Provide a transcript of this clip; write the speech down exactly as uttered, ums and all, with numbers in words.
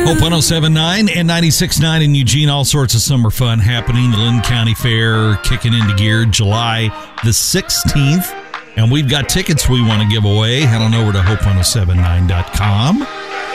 Hope one oh seven point nine and ninety-six point nine in Eugene. All sorts of summer fun happening. The Lynn County Fair kicking into gear July the sixteenth. And we've got tickets we want to give away. Head on over to hope one oh seven nine dot com.